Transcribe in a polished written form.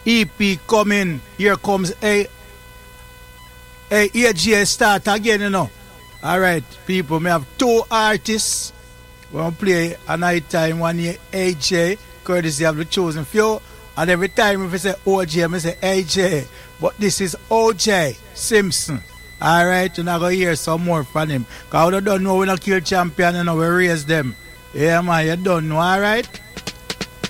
EP coming. Here comes AJ start again, you know. Alright, people, me have two artists. We're going to play a night time one year AJ, courtesy of the chosen few. And every time if I say OJ, I say AJ. But this is OJ Simpson. Alright, you're not going to hear some more from him. Because we don't know we don't kill champion, you know, we raise them. Yeah, man, you don't know, alright?